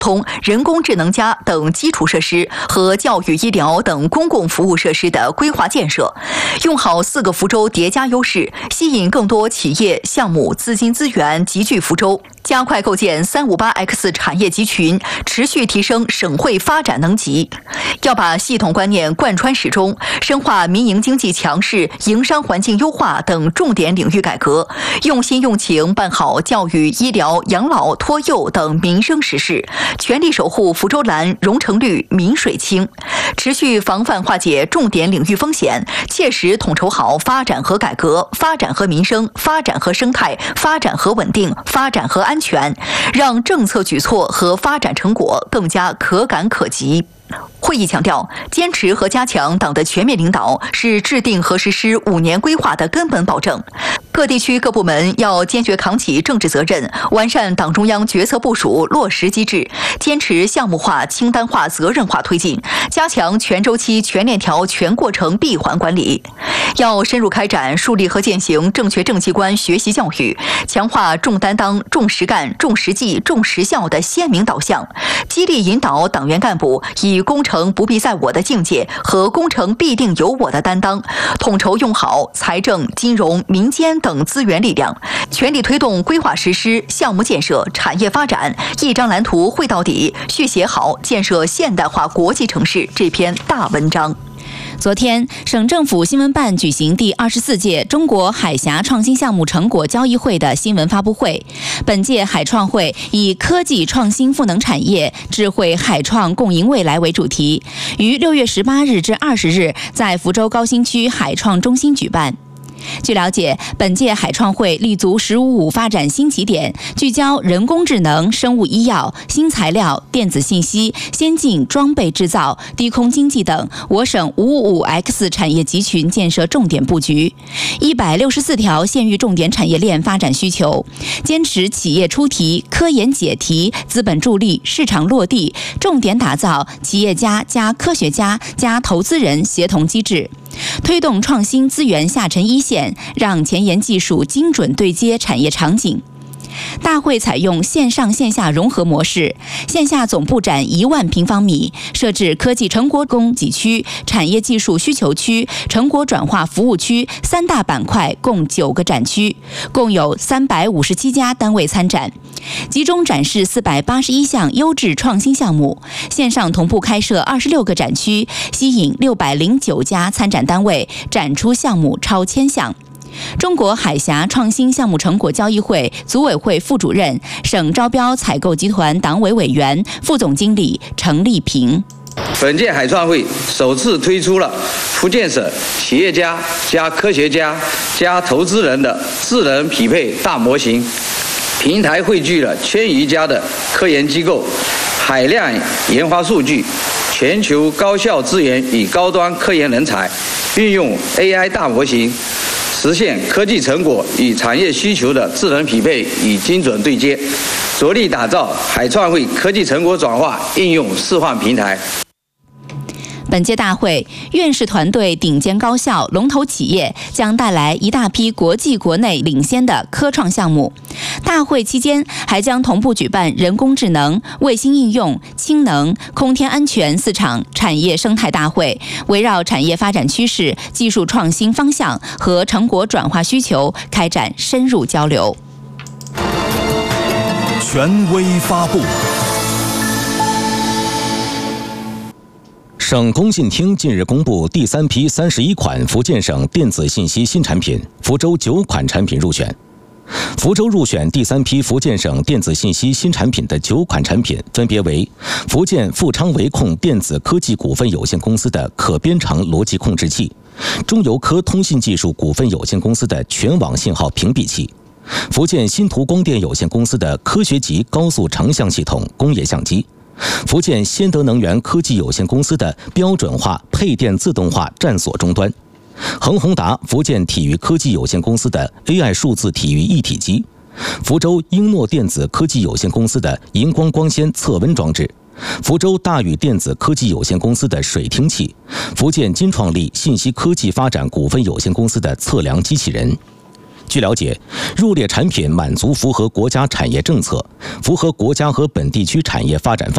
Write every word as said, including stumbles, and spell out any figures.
通、人工智能加等基础设施和教育医疗等公共服务设施的规划建设，用好四个福州叠加优势，吸引更多企业、项目、资金资源集聚福州，加快构建三五八 X 产业集群，持续提升省会发展能级。要把系统观念贯穿始终，深化民营经济强势、营商环境优化等重点领域改革，用心用情办好教育、医疗、养老、托幼等民生实事，全力守护福州蓝、融城绿、民水清，持续防范化解重点领域风险，切实统筹好发展和改革、发展和民生、发展和生态、发展和稳定、发展和安全，让政策举措和发展成果更加可感可及。会议强调，坚持和加强党的全面领导是制定和实施五年规划的根本保证。各地区各部门要坚决扛起政治责任，完善党中央决策部署落实机制，坚持项目化、清单化、责任化推进，加强全周期、全链条、全过程闭环管理。要深入开展树立和践行正确政绩观学习教育，强化重担当、重实干、重实际、重实效的鲜明导向，激励引导党员干部以工程不必在我的境界和工程必定有我的担当，统筹用好财政、金融、民间等资源力量，全力推动规划实施、项目建设、产业发展一张蓝图绘到底，续写好建设现代化国际城市这篇大文章。 昨天，省政府新闻办举行第二十四届中国海峡创新项目成果交易会的新闻发布会。本届海创会以科技创新赋能产业、智慧海创共赢未来为主题，于六月十八日至二十日在福州高新区海创中心举办。据了解，本届海创会立足“十五五”发展新起点，聚焦人工智能、生物医药、新材料、电子信息、先进装备制造、低空经济等我省“五五五 X” 产业集群建设重点布局，一百六十四条县域重点产业链发展需求，坚持企业出题、科研解题、资本助力、市场落地，重点打造企业家加科学家加投资人协同机制。推动创新资源下沉一线，让前沿技术精准对接产业场景。大会采用线上线下融合模式，线下总布展一万平方米，设置科技成果供给区、产业技术需求区、成果转化服务区三大板块，共九个展区，共有三百五十七家单位参展，集中展示四百八十一项优质创新项目。线上同步开设二十六个展区，吸引六百零九家参展单位，展出项目超千项。中国海峡创新项目成果交易会组委会副主任、省招标采购集团党委委员、副总经理程立平。 本届海创会首次推出了福建省企业家加科学家加投资人的智能匹配大模型平台，汇聚了千余家的科研机构、海量研发数据、全球高校资源与高端科研人才，运用 A I 大模型实现科技成果与产业需求的智能匹配与精准对接，着力打造海创会科技成果转化应用示范平台。 本届大会，院士团队、顶尖高校、龙头企业将带来一大批国际国内领先的科创项目。大会期间还将同步举办人工智能、卫星应用、氢能、空天安全四场产业生态大会，围绕产业发展趋势、技术创新方向和成果转化需求开展深入交流。 权威发布。省工信厅近日公布第三批三十一款福建省电子信息新产品，福州九款产品入选。福州入选第三批福建省电子信息新产品的九款产品，分别为福建富昌维控电子科技股份有限公司的可编程逻辑控制器，中邮科通信技术股份有限公司的全网信号屏蔽器，福建新图光电有限公司的科学级高速成像系统工业相机，福建先德能源科技有限公司的标准化配电自动化站锁终端，恒宏达福建体育科技有限公司的 A I 数字体育一体机，福州英诺电子科技有限公司的荧光光纤测温装置，福州大宇电子科技有限公司的水听器，福建金创力信息科技发展股份有限公司的测量机器人。据了解，入列产品满足符合国家产业政策，符合国家和本地区产业发展方